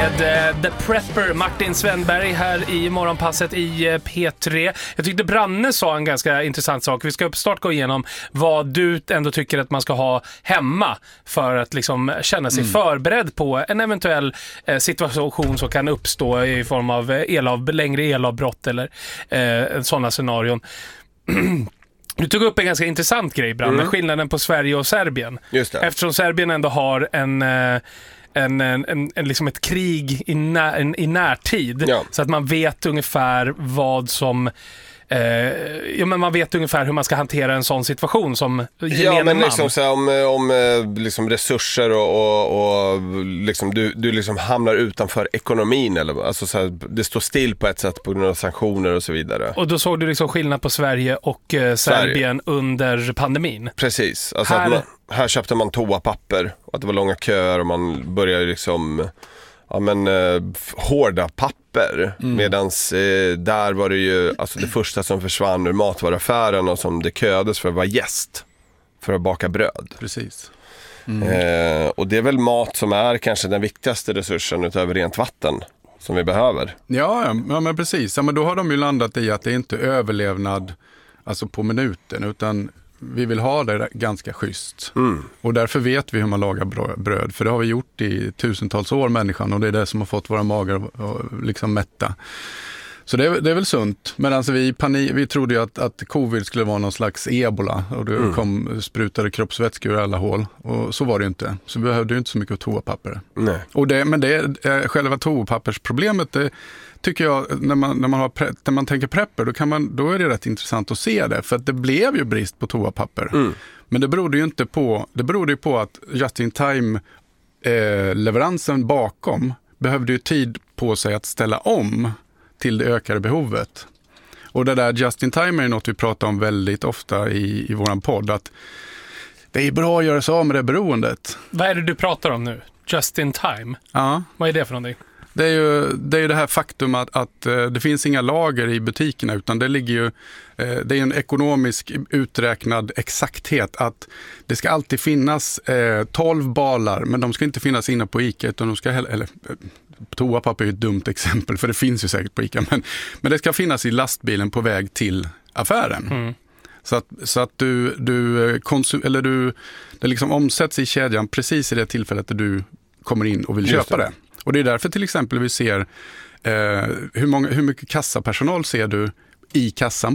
med The Prepper, Martin Svenberg här i morgonpasset i P3. Jag tyckte Branne sa en ganska intressant sak. Vi ska uppstart gå igenom vad du ändå tycker att man ska ha hemma för att liksom känna sig förberedd på en eventuell situation som kan uppstå i form av längre elavbrott eller sådana scenarion. Du tog upp en ganska intressant grej, Branne, skillnaden på Sverige och Serbien. Just det. Eftersom Serbien ändå har liksom ett krig i närtid, så att man vet ungefär vad som men man vet ungefär hur man ska hantera en sån situation som gemene man. Liksom så här, om liksom resurser och liksom du liksom hamnar utanför ekonomin eller alltså så här, det står still på ett sätt på grund av sanktioner och så vidare. Och då såg du liksom skillnad på Sverige och Serbien under pandemin. Precis, alltså här köpte man toapapper och att det var långa köer och man började liksom hårda papper, medans där var det ju alltså det första som försvann ur matvaruaffären och som det köades för att vara jäst för att baka bröd. Precis. Och det är väl mat som är kanske den viktigaste resursen utöver rent vatten som vi behöver. Ja men precis. Ja, men då har de ju landat i att det inte är överlevnad alltså på minuten, utan vi vill ha det ganska schysst. Och därför vet vi hur man lagar bröd. För det har vi gjort i tusentals år, människan. Och det är det som har fått våra magar liksom mätta. Så det är väl sunt. Men alltså vi trodde ju att covid skulle vara någon slags ebola. Och det sprutade kroppsvätskor ur alla hål. Och så var det ju inte. Så vi behövde ju inte så mycket toapapper. Nej. Men själva toapappersproblemet, det tycker jag, när man tänker prepper, då är det rätt intressant att se det. För att det blev ju brist på toapapper. Men det berodde ju på att just-in-time leveransen bakom behövde ju tid på sig att ställa om till det ökade behovet. Och det där just-in-time är något vi pratar om väldigt ofta i våran podd, att det är bra att göra sig av med det beroendet. Vad är det du pratar om nu? Just-in-time? Ja. Vad är det för någonting? Det är ju det här faktum att det finns inga lager i butikerna, utan det ligger ju, det är en ekonomisk uträknad exakthet att det ska alltid finnas 12 balar, men de ska inte finnas inne på ICA, utan de ska toapapper är ju ett dumt exempel, för det finns ju säkert på ICA, men det ska finnas i lastbilen på väg till affären. Så att det liksom omsätts i kedjan precis i det tillfället där du kommer in och vill köpa det. Och det är därför till exempel vi ser hur mycket kassapersonal ser du i kassan